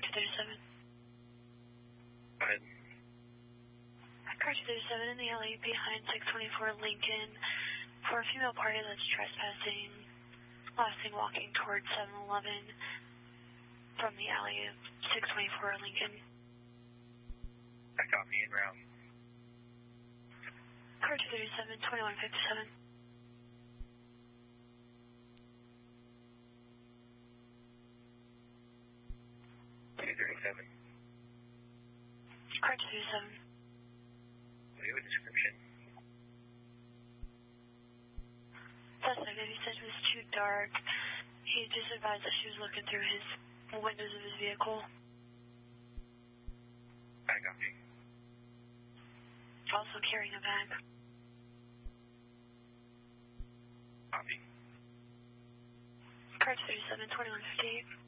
Car 237. Go ahead. Car 237 in the alley behind 624 Lincoln for a female party that's trespassing, last thing walking towards 7-Eleven from the alley of 624 Lincoln. I copy en route. Car 237, 2157. Car 237. Do you have a description? Suspect, he said it was too dark. He just advised that she was looking through his windows of his vehicle. I copy. Also carrying a bag. Copy. Car 237, 2158.